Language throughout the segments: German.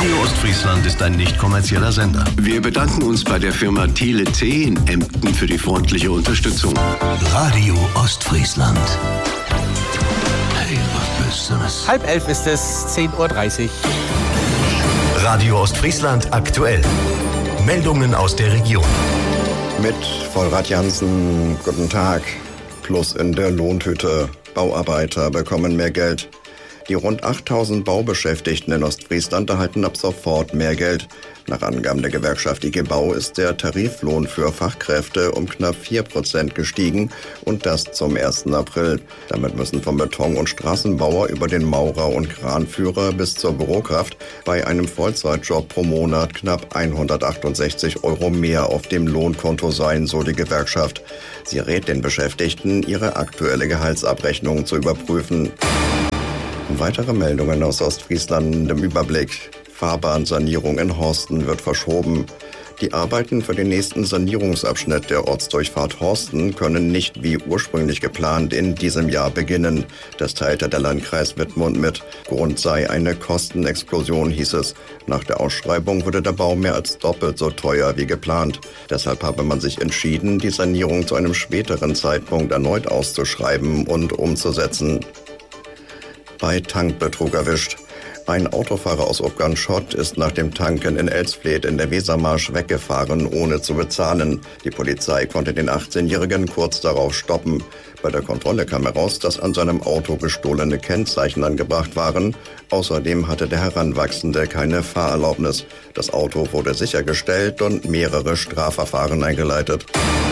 Radio Ostfriesland ist ein nicht kommerzieller Sender. Wir bedanken uns bei der Firma Thiele T in Emden für die freundliche Unterstützung. Radio Ostfriesland. Hey, was Besseres. 10:30 ist es, 10:30 Uhr. Radio Ostfriesland aktuell. Meldungen aus der Region. Mit Vollrad Jansen, guten Tag. Plus in der Lohntüte. Bauarbeiter bekommen mehr Geld. Die rund 8.000 Baubeschäftigten in Ostfriesland erhalten ab sofort mehr Geld. Nach Angaben der Gewerkschaft IG Bau ist der Tariflohn für Fachkräfte um knapp 4% gestiegen und das zum 1. April. Damit müssen vom Beton- und Straßenbauer über den Maurer und Kranführer bis zur Bürokraft bei einem Vollzeitjob pro Monat knapp 168 € mehr auf dem Lohnkonto sein, so die Gewerkschaft. Sie rät den Beschäftigten, ihre aktuelle Gehaltsabrechnung zu überprüfen. Weitere Meldungen aus Ostfriesland im Überblick. Fahrbahnsanierung in Horsten wird verschoben. Die Arbeiten für den nächsten Sanierungsabschnitt der Ortsdurchfahrt Horsten können nicht wie ursprünglich geplant in diesem Jahr beginnen. Das teilte der Landkreis Wittmund mit. Grund sei eine Kostenexplosion, hieß es. Nach der Ausschreibung wurde der Bau mehr als doppelt so teuer wie geplant. Deshalb habe man sich entschieden, die Sanierung zu einem späteren Zeitpunkt erneut auszuschreiben und umzusetzen. Bei Tankbetrug erwischt. Ein Autofahrer aus Obganschott ist nach dem Tanken in Elsfleth in der Wesermarsch weggefahren, ohne zu bezahlen. Die Polizei konnte den 18-Jährigen kurz darauf stoppen. Bei der Kontrolle kam heraus, dass an seinem Auto gestohlene Kennzeichen angebracht waren. Außerdem hatte der Heranwachsende keine Fahrerlaubnis. Das Auto wurde sichergestellt und mehrere Strafverfahren eingeleitet.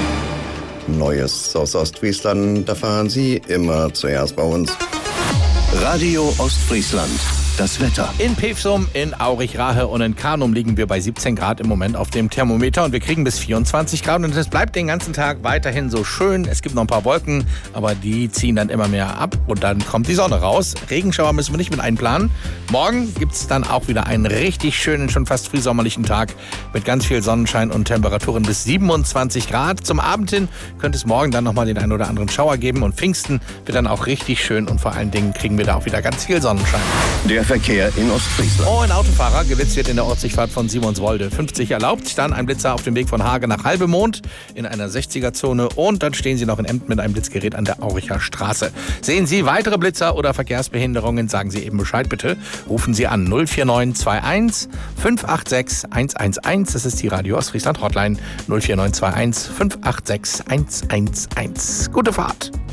Neues aus Ostfriesland, da fahren Sie immer zuerst bei uns. Radio Ostfriesland. Das Wetter. In Pevsum, in Aurich-Rahe und in Karnum liegen wir bei 17 Grad im Moment auf dem Thermometer und wir kriegen bis 24 Grad und es bleibt den ganzen Tag weiterhin so schön. Es gibt noch ein paar Wolken, aber die ziehen dann immer mehr ab und dann kommt die Sonne raus. Regenschauer müssen wir nicht mit einplanen. Morgen gibt es dann auch wieder einen richtig schönen, schon fast frühsommerlichen Tag mit ganz viel Sonnenschein und Temperaturen bis 27 Grad. Zum Abend hin könnte es morgen dann nochmal den einen oder anderen Schauer geben und Pfingsten wird dann auch richtig schön und vor allen Dingen kriegen wir da auch wieder ganz viel Sonnenschein. Der Verkehr in Ostfriesland. Oh, ein Autofahrer geblitzt wird in der Ortsdurchfahrt von Simonswolde. 50 erlaubt, dann ein Blitzer auf dem Weg von Hage nach Halbemond in einer 60er-Zone und dann stehen Sie noch in Emden mit einem Blitzgerät an der Auricher Straße. Sehen Sie weitere Blitzer oder Verkehrsbehinderungen, sagen Sie eben Bescheid bitte. Rufen Sie an 04921 586 111. Das ist die Radio Ostfriesland Hotline 04921 586 111. Gute Fahrt.